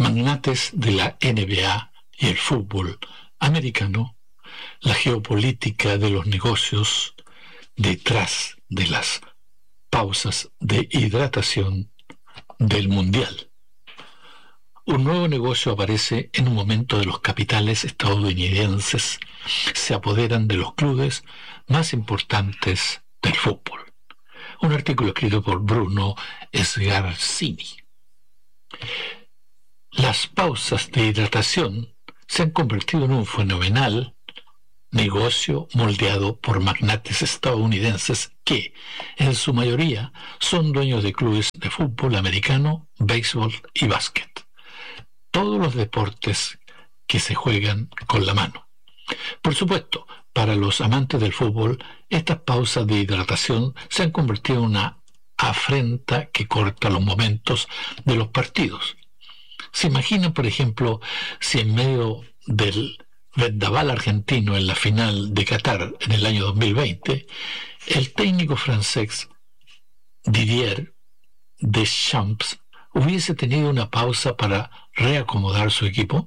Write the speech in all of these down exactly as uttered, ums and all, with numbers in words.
magnates de la N B A y el fútbol americano, la geopolítica de los negocios detrás de las pausas de hidratación del Mundial. Un nuevo negocio aparece en un momento de los capitales estadounidenses se apoderan de los clubes más importantes del fútbol. Un artículo escrito por Bruno Sgarzini. Las pausas de hidratación se han convertido en un fenomenal negocio moldeado por magnates estadounidenses que, en su mayoría, son dueños de clubes de fútbol americano, béisbol y básquet. Todos los deportes que se juegan con la mano. Por supuesto, para los amantes del fútbol, estas pausas de hidratación se han convertido en una afrenta que corta los momentos de los partidos. ¿Se imaginan, por ejemplo, si en medio del vendaval argentino en la final de Qatar en el año dos mil veinte, el técnico francés Didier Deschamps hubiese tenido una pausa para reacomodar su equipo?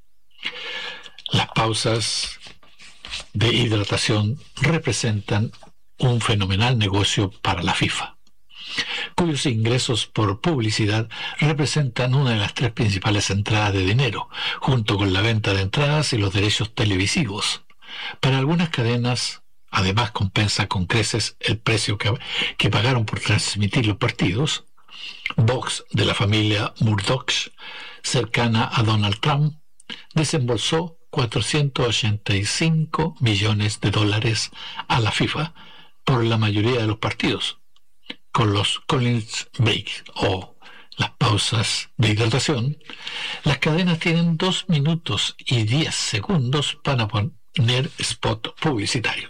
Las pausas de hidratación representan un fenomenal negocio para la FIFA, cuyos ingresos por publicidad representan una de las tres principales entradas de dinero, junto con la venta de entradas y los derechos televisivos. Para algunas cadenas, además, compensa con creces el precio que, que pagaron por transmitir los partidos. Vox, de la familia Murdoch, cercana a Donald Trump, desembolsó cuatrocientos ochenta y cinco millones de dólares a la FIFA por la mayoría de los partidos. Con los Collins Break o las pausas de hidratación, las cadenas tienen dos minutos y diez segundos para poner spot publicitario.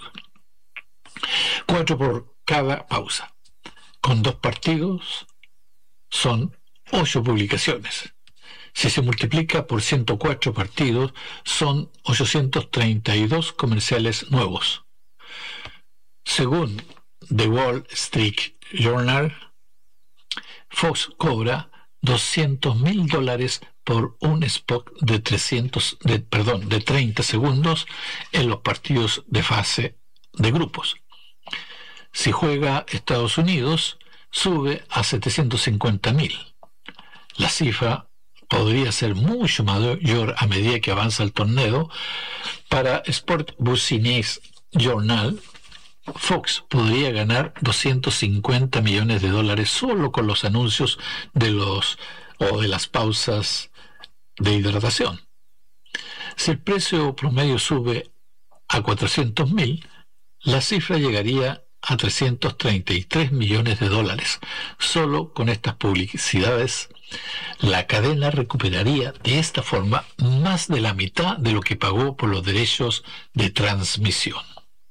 Cuatro por cada pausa. Con dos partidos son ocho publicaciones. Si se multiplica por ciento cuatro partidos, son ochocientos treinta y dos comerciales nuevos. Según The Wall Street Journal, Fox cobra doscientos mil dólares por un spot de trescientos, de, perdón, de treinta segundos en los partidos de fase de grupos. Si juega Estados Unidos, sube a setecientos cincuenta mil. La cifra podría ser mucho mayor a medida que avanza el torneo. Para Sport Business Journal, Fox podría ganar doscientos cincuenta millones de dólares solo con los anuncios de los o de las pausas de hidratación. Si el precio promedio sube a cuatrocientos mil, la cifra llegaría a trescientos treinta y tres millones de dólares. Solo con estas publicidades, la cadena recuperaría de esta forma más de la mitad de lo que pagó por los derechos de transmisión.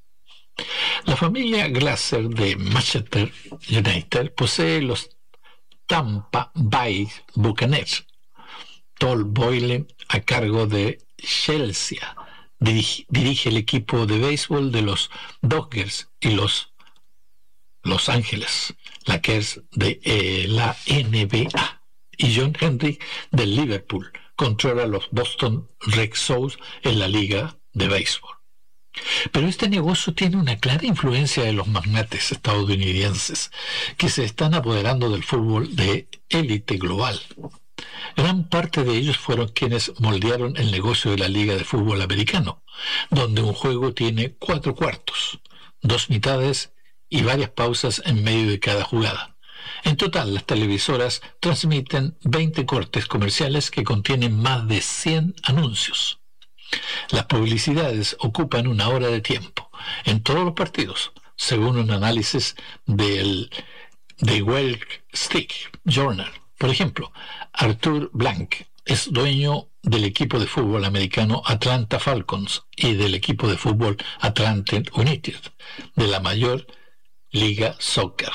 La familia Glazer de Manchester United posee los Tampa Bay Buccaneers. Todd Boyle, a cargo de Chelsea, dirige, dirige el equipo de béisbol de los Dodgers y los Los Ángeles Lakers de eh, la N B A. Y John Henry del Liverpool controla los Boston Red Sox en la liga de béisbol. Pero este negocio tiene una clara influencia de los magnates estadounidenses que se están apoderando del fútbol de élite global. Gran parte de ellos fueron quienes moldearon el negocio de la Liga de Fútbol Americano, donde un juego tiene cuatro cuartos, dos mitades y varias pausas en medio de cada jugada. En total, las televisoras transmiten veinte cortes comerciales que contienen más de cien anuncios. Las publicidades ocupan una hora de tiempo en todos los partidos, según un análisis del The Wall Street Journal. Por ejemplo, Arthur Blank es dueño del equipo de fútbol americano Atlanta Falcons y del equipo de fútbol Atlanta United, de la mayor Liga Soccer.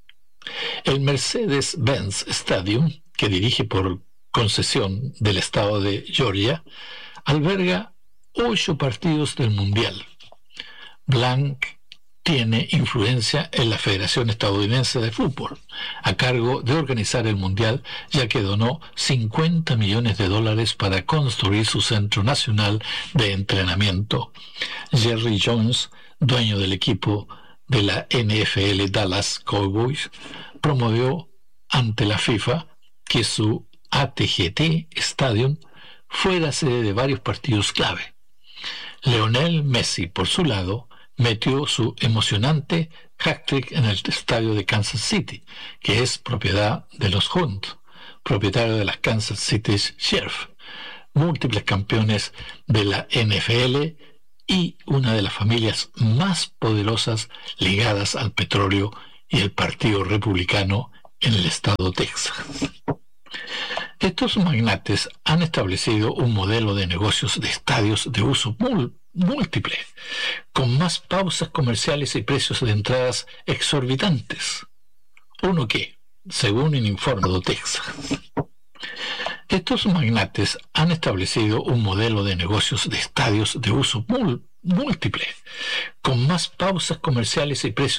El Mercedes-Benz Stadium, que dirige por concesión del estado de Georgia, alberga ocho partidos del Mundial. Blank tiene influencia en la Federación Estadounidense de Fútbol, a cargo de organizar el Mundial, ya que donó cincuenta millones de dólares para construir su centro nacional de entrenamiento. Jerry Jones, dueño del equipo de la N F L Dallas Cowboys, promovió ante la FIFA que su A T and T Stadium fuera sede de varios partidos clave. Lionel Messi, por su lado, metió su emocionante hat-trick en el estadio de Kansas City, que es propiedad de los Hunt, propietario de las Kansas City Chiefs, múltiples campeones de la N F L y una de las familias más poderosas ligadas al petróleo y el Partido Republicano en el estado de Texas. Estos magnates han establecido un modelo de negocios de estadios de uso múltiple, con más pausas comerciales y precios de entradas exorbitantes. Uno que, según un informe de Texas, estos magnates han establecido un modelo de negocios de estadios de uso múltiple, con más pausas comerciales y precios